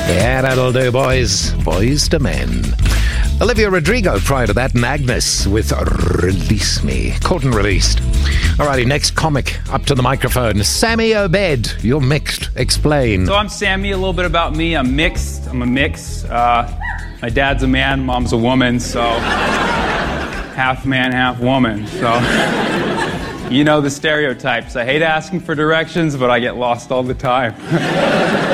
Yeah, that'll do, boys. Boys to men. Olivia Rodrigo prior to that, and Agnes with Release Me. Caught and released. Alrighty, next comic up to the microphone. Sammy Obed, you're mixed. Explain. So I'm Sammy. A little bit about me. I'm mixed. I'm a mix. My dad's a man, mom's a woman, so half man, half woman. So you know the stereotypes. I hate asking for directions, but I get lost all the time.